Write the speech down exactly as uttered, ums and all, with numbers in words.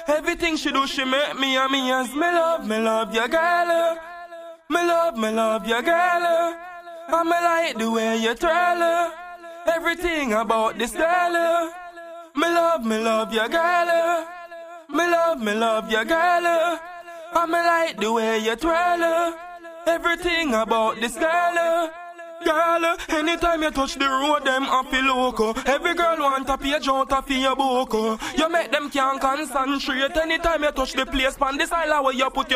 Everything she do, she make me and me as me love, me love your girl. Me love, me love your girl. And me like the way you twirl. Everything about this girl. Me love, me love your girl. Me love, me love your girl. And me like the way you twirl. Everything about this girl. Girl, anytime you touch the road, them happy loco. Every girl want a page out of your boko. You make them can't concentrate. Anytime you touch the place, pan this island where you put your